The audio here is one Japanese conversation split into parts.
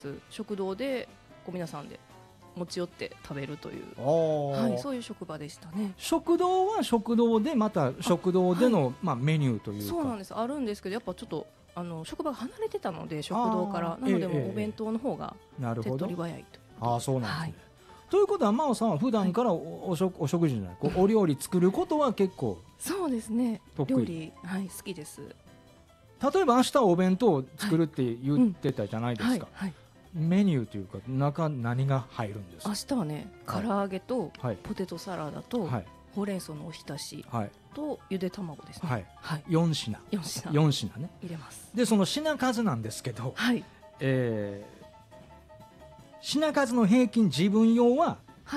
食堂でこう皆さんで持ち寄って食べるという、はい、そういう職場でしたね。 食堂は食堂でまた食堂での、メニューというか。 そうなんです、あるんですけどやっぱちょっと職場が離れてたので食堂からなのでもうお弁当の方が手っ取り早いと。 そうなんですね、はい、ということは真央さんは普段からお食事じゃない、お料理作ることは結構そうですね、料理、はい、好きです。 例えば明日お弁当を作るって言ってたじゃないですか、メニューというか何が入るんですか？ 明日はね、唐揚げとポテトサラダと、ほうれん草のおひたしとゆで卵ですね、 4品ね入れます。 でその品数なんですけど、品数の平均自分用は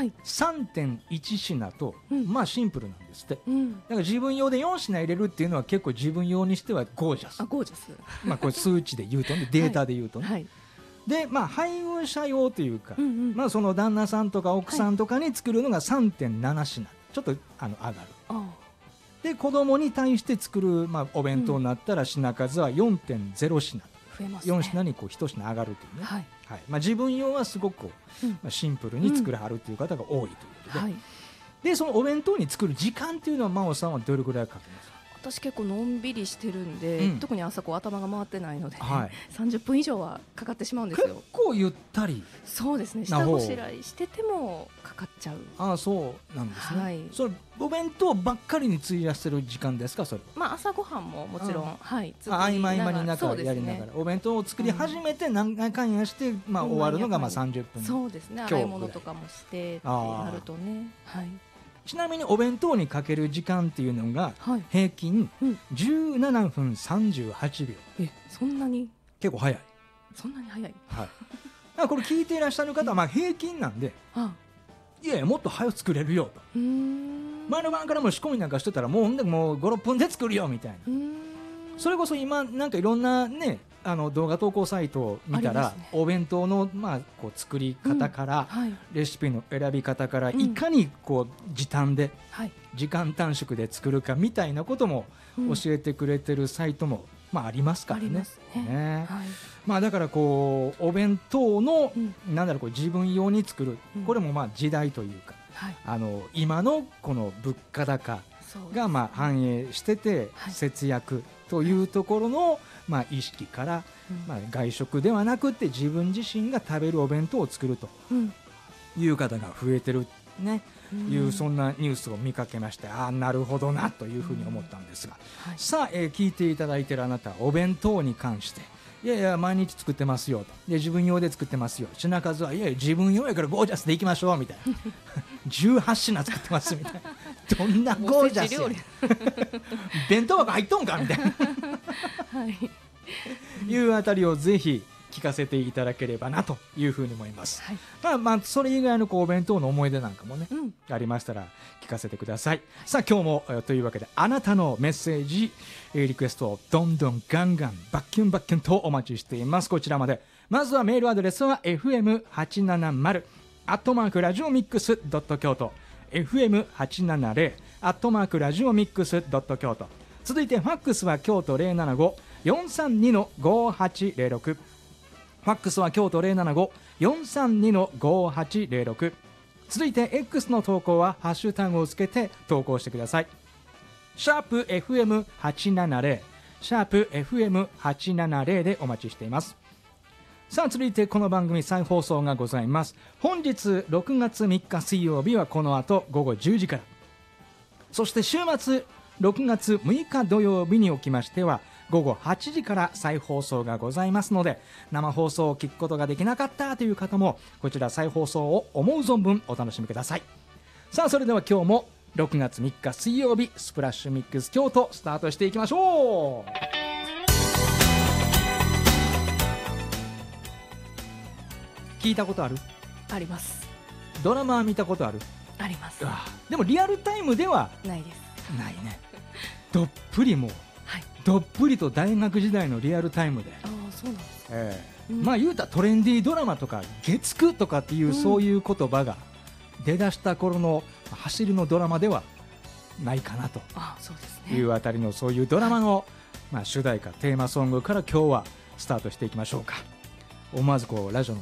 3.1 品と、シンプルなんですって、だから自分用で4品入れるっていうのは結構自分用にしてはゴージャス。これ数値で言うとね、データで言うとね、で配偶者用というか、その旦那さんとか奥さんとかに作るのが 3.7 品、ちょっと上がる。で子供に対して作る、お弁当になったら品数は 4.0 品、4品にこう1品上がるというね、自分用はすごくシンプルに作らはるという方が多いということで、でそのお弁当に作る時間っていうのは真央さんはどれぐらいかかりますか？ 私結構のんびりしてるんで、特に朝頭が回ってないので、30分以上はかかってしまうんですよ。 結構ゆったり。 そうですね、下ごしらえしててもかかっちゃう。 そうなんですね、それお弁当ばっかりに費やしてる時間ですか？それ朝ごはんももちろん、 合間合間に中やりながら、お弁当を作り始めて何回かんやして、終わるのが30分。 そうですね、洗い物とかもしてってなるとね。 ちなみにお弁当にかける時間っていうのが平均17分38秒、 そんなに結構早い。 そんなに早い、 これ聞いていらっしゃる方は平均なんで、いやいやもっと早く作れるよと、前の晩からも仕込みなんかしてたらもう5、6分で作るよみたいな。それこそ今なんかいろんなね動画投稿サイトを見たら、お弁当のこう作り方から、レシピの選び方から、いかにこう時短で、時間短縮で作るかみたいなことも教えてくれてるサイトもありますからね。だからこうお弁当のこう自分用に作る、これも時代というか、今のこの物価高が反映してて、節約というところの意識から、外食ではなくて自分自身が食べるお弁当を作るという方が増えてるね、そんなニュースを見かけまして、なるほどなというふうに思ったんですが、さあ、聞いていただいているあなたはお弁当に関して、いやいや毎日作ってますよと、で自分用で作ってますよ、品数はいやいや自分用やからゴージャスでいきましょうみたいな18品作ってますみたいなどんなゴージャスや弁当箱入っとんかみたいないうあたりをぜひ聞かせていただければなというふうに思います、それ以外のお弁当の思い出なんかもね、ありましたら聞かせてください。さあ今日もというわけであなたのメッセージリクエストをどんどんガンガンバッキュンバッキュンとお待ちしています。こちらまで。まずはメールアドレスは fm870 ラジオミックス京都 fm870 ラジオミックス京都。続いてファックスは京都 075-432-5806、ファックスは京都 075-432-5806。続いて X の投稿はハッシュタグをつけて投稿してください。シャープ FM870 シャープ FM870 でお待ちしています。さあ続いてこの番組再放送がございます。本日6月3日水曜日はこの後午後10時から、そして週末6月6日土曜日におきましては午後8時から再放送がございますので、生放送を聞くことができなかったという方もこちら再放送を思う存分お楽しみください。さあそれでは今日も6月3日水曜日スプラッシュミックス京都スタートしていきましょう。聞いたことある？ あります。 ドラマは見たことある？ あります。 でもリアルタイムではないです。 ないね。どっぷりもう、どっぷりと大学時代のリアルタイムで。 そうなんです。 言うたらトレンディードラマとか月9とかっていう、そういう言葉が出だした頃の走りのドラマではないかなというあたりの、そういうドラマの、主題歌テーマソングから今日はスタートしていきましょうか。思わずラジオの